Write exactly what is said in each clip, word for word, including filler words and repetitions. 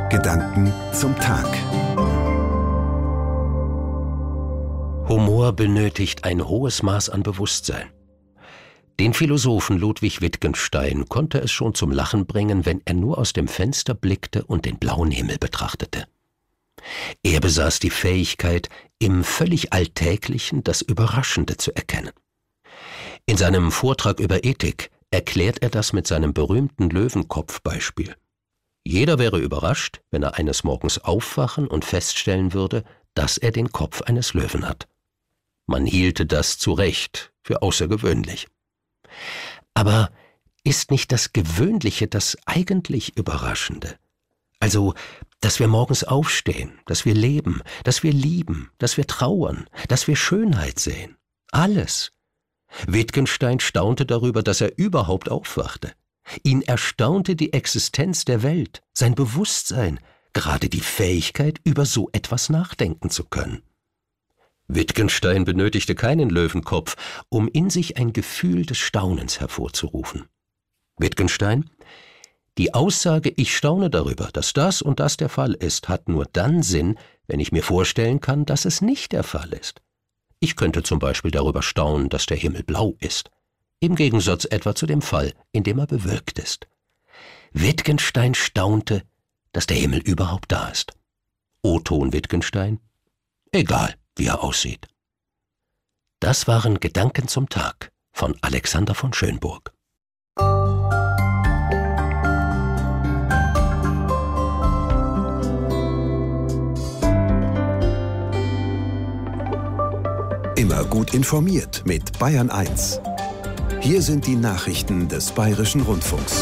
Gedanken zum Tag. Humor benötigt ein hohes Maß an Bewusstsein. Den Philosophen Ludwig Wittgenstein konnte es schon zum Lachen bringen, wenn er nur aus dem Fenster blickte und den blauen Himmel betrachtete. Er besaß die Fähigkeit, im völlig Alltäglichen das Überraschende zu erkennen. In seinem Vortrag über Ethik erklärt er das mit seinem berühmten Löwenkopf-Beispiel. Jeder wäre überrascht, wenn er eines Morgens aufwachen und feststellen würde, dass er den Kopf eines Löwen hat. Man hielte das zu Recht für außergewöhnlich. Aber ist nicht das Gewöhnliche das eigentlich Überraschende? Also, dass wir morgens aufstehen, dass wir leben, dass wir lieben, dass wir trauern, dass wir Schönheit sehen. Alles. Wittgenstein staunte darüber, dass er überhaupt aufwachte. Ihn erstaunte die Existenz der Welt, sein Bewusstsein, gerade die Fähigkeit, über so etwas nachdenken zu können. Wittgenstein benötigte keinen Löwenkopf, um in sich ein Gefühl des Staunens hervorzurufen. Wittgenstein: Die Aussage, ich staune darüber, dass das und das der Fall ist, hat nur dann Sinn, wenn ich mir vorstellen kann, dass es nicht der Fall ist. Ich könnte zum Beispiel darüber staunen, dass der Himmel blau ist. Im Gegensatz etwa zu dem Fall, in dem er bewölkt ist. Wittgenstein staunte, dass der Himmel überhaupt da ist. O-Ton Wittgenstein: Egal, wie er aussieht. Das waren Gedanken zum Tag von Alexander von Schönburg. Immer gut informiert mit Bayern eins. Hier sind die Nachrichten des Bayerischen Rundfunks.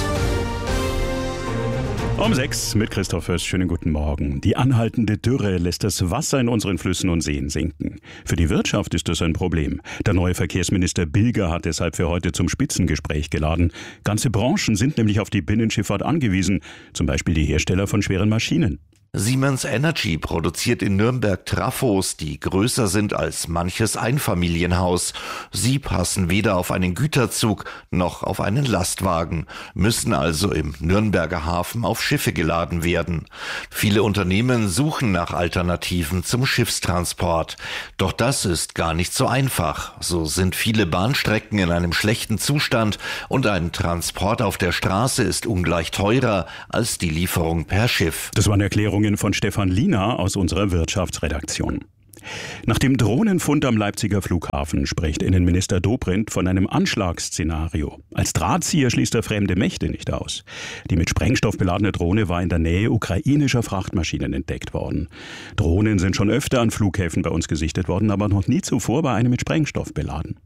Um sechs mit Christoph Fürst. Schönen guten Morgen. Die anhaltende Dürre lässt das Wasser in unseren Flüssen und Seen sinken. Für die Wirtschaft ist das ein Problem. Der neue Verkehrsminister Bilger hat deshalb für heute zum Spitzengespräch geladen. Ganze Branchen sind nämlich auf die Binnenschifffahrt angewiesen, zum Beispiel die Hersteller von schweren Maschinen. Siemens Energy produziert in Nürnberg Trafos, die größer sind als manches Einfamilienhaus. Sie passen weder auf einen Güterzug noch auf einen Lastwagen, müssen also im Nürnberger Hafen auf Schiffe geladen werden. Viele Unternehmen suchen nach Alternativen zum Schiffstransport. Doch das ist gar nicht so einfach. So sind viele Bahnstrecken in einem schlechten Zustand und ein Transport auf der Straße ist ungleich teurer als die Lieferung per Schiff. Das waren Erklärungen von Stefan Liener aus unserer Wirtschaftsredaktion. Nach dem Drohnenfund am Leipziger Flughafen spricht Innenminister Dobrindt von einem Anschlagsszenario. Als Drahtzieher schließt er fremde Mächte nicht aus. Die mit Sprengstoff beladene Drohne war in der Nähe ukrainischer Frachtmaschinen entdeckt worden. Drohnen sind schon öfter an Flughäfen bei uns gesichtet worden, aber noch nie zuvor war eine mit Sprengstoff beladen.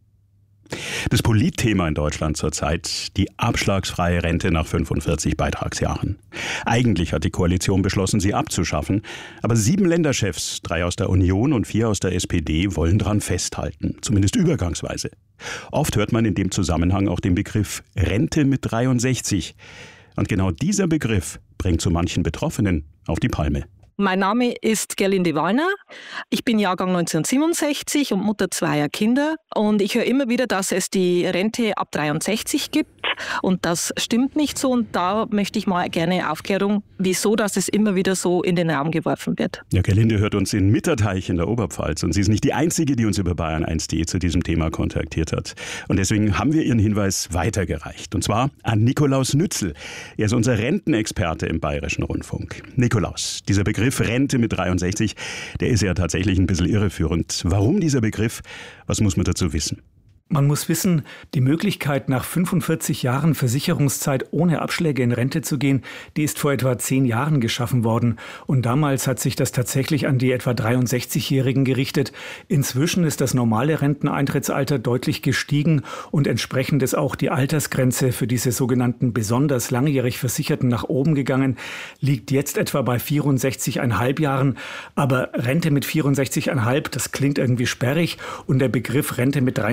Das Politthema in Deutschland zurzeit: die abschlagsfreie Rente nach fünfundvierzig Beitragsjahren. Eigentlich hat die Koalition beschlossen, sie abzuschaffen, aber sieben Länderchefs, drei aus der Union und vier aus der S P D, wollen daran festhalten, zumindest übergangsweise. Oft hört man in dem Zusammenhang auch den Begriff Rente mit dreiundsechzig. Und genau dieser Begriff bringt so manchen Betroffenen auf die Palme. Mein Name ist Gerlinde Wallner. Ich bin Jahrgang neunzehnhundertsiebenundsechzig und Mutter zweier Kinder. Und ich höre immer wieder, dass es die Rente ab dreiundsechzig gibt. Und das stimmt nicht so. Und da möchte ich mal gerne Aufklärung, wieso dass es immer wieder so in den Raum geworfen wird. Ja, Gerlinde hört uns in Mitterteich in der Oberpfalz. Und sie ist nicht die Einzige, die uns über Bayern eins punkt de zu diesem Thema kontaktiert hat. Und deswegen haben wir ihren Hinweis weitergereicht. Und zwar an Nikolaus Nützel. Er ist unser Rentenexperte im Bayerischen Rundfunk. Nikolaus, dieser Begriff Rente mit dreiundsechzig, der ist ja tatsächlich ein bisschen irreführend. Warum dieser Begriff? Was muss man dazu wissen? Man muss wissen, die Möglichkeit, nach fünfundvierzig Jahren Versicherungszeit ohne Abschläge in Rente zu gehen, die ist vor etwa zehn Jahren geschaffen worden. Und damals hat sich das tatsächlich an die etwa dreiundsechzigjährigen gerichtet. Inzwischen ist das normale Renteneintrittsalter deutlich gestiegen und entsprechend ist auch die Altersgrenze für diese sogenannten besonders langjährig Versicherten nach oben gegangen, liegt jetzt etwa bei vierundsechzig Komma fünf Jahren. Aber Rente mit vierundsechzig Komma fünf, das klingt irgendwie sperrig und der Begriff Rente mit dreiundsechzig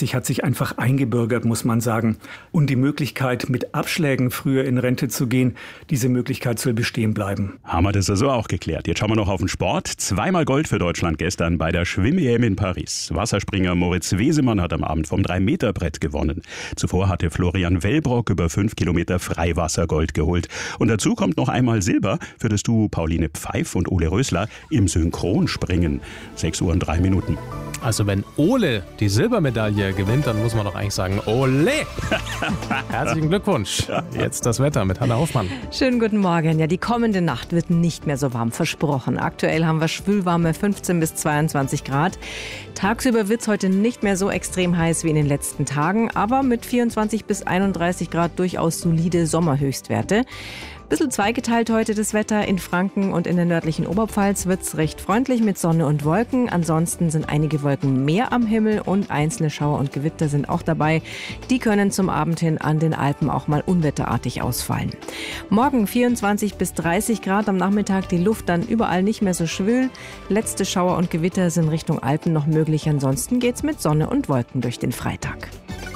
sechsunddreißig hat sich einfach eingebürgert, muss man sagen. Und die Möglichkeit, mit Abschlägen früher in Rente zu gehen, diese Möglichkeit soll bestehen bleiben. Haben wir das also auch geklärt. Jetzt schauen wir noch auf den Sport. Zweimal Gold für Deutschland gestern bei der Schwimm-E M in Paris. Wasserspringer Moritz Wesemann hat am Abend vom drei Meter Brett gewonnen. Zuvor hatte Florian Wellbrock über fünf Kilometer Freiwassergold geholt. Und dazu kommt noch einmal Silber für das Duo Pauline Pfeif und Ole Rösler im Synchronspringen. sechs Uhr und drei Minuten. Also wenn Ole die Silbermedaille gewinnt, dann muss man doch eigentlich sagen, Ole! Herzlichen Glückwunsch. Jetzt das Wetter mit Hanna Hoffmann. Schönen guten Morgen. Ja, die kommende Nacht wird nicht mehr so warm, versprochen. Aktuell haben wir schwülwarme fünfzehn bis zweiundzwanzig Grad. Tagsüber wird es heute nicht mehr so extrem heiß wie in den letzten Tagen, aber mit vierundzwanzig bis einunddreißig Grad durchaus solide Sommerhöchstwerte. Bisschen zweigeteilt heute das Wetter. In Franken und in der nördlichen Oberpfalz wird es recht freundlich mit Sonne und Wolken. Ansonsten sind einige Wolken mehr am Himmel und einzelne Schauer und Gewitter sind auch dabei. Die können zum Abend hin an den Alpen auch mal unwetterartig ausfallen. Morgen vierundzwanzig bis dreißig Grad, am Nachmittag die Luft dann überall nicht mehr so schwül. Letzte Schauer und Gewitter sind Richtung Alpen noch möglich. Ansonsten geht's mit Sonne und Wolken durch den Freitag.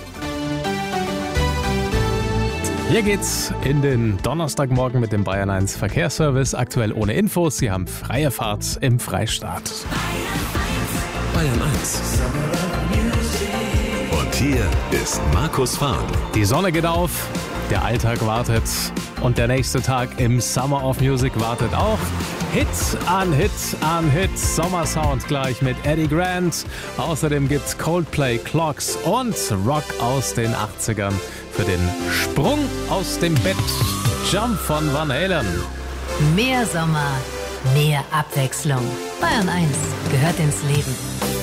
Hier geht's in den Donnerstagmorgen mit dem Bayern eins Verkehrsservice. Aktuell ohne Infos. Sie haben freie Fahrt im Freistaat. Bayern eins. Und hier ist Markus Fahren. Die Sonne geht auf, der Alltag wartet und der nächste Tag im Summer of Music wartet auch. Hit an Hit an Hit. Sommersound gleich mit Eddie Grant. Außerdem gibt's Coldplay, Clocks und Rock aus den achtzigern. Für den Sprung aus dem Bett. Jump von Van Halen. Mehr Sommer, mehr Abwechslung. Bayern eins gehört ins Leben.